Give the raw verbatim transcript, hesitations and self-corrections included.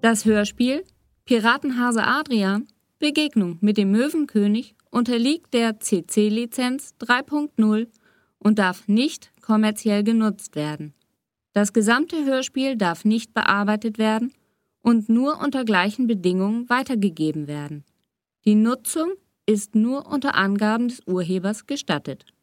Das Hörspiel Piratenhase Adrian – Begegnung mit dem Möwenkönig unterliegt der C C-Lizenz drei Punkt null und darf nicht kommerziell genutzt werden. Das gesamte Hörspiel darf nicht bearbeitet werden und nur unter gleichen Bedingungen weitergegeben werden. Die Nutzung ist nur unter Angaben des Urhebers gestattet.